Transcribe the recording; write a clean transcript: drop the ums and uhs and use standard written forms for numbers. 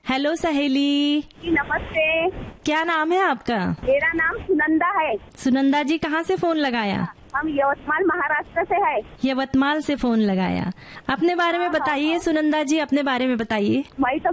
Hello सहेली। जी नमस्ते। क्या नाम है आपका? मेरा नाम सुनंदा है। सुनंदा जी, कहाँ से फोन लगाया? हम यवतमाल महाराष्ट्र से है। यवतमाल से फोन लगाया। अपने बारे में बताइए सुनंदा जी, अपने बारे में बताइए। मैं तो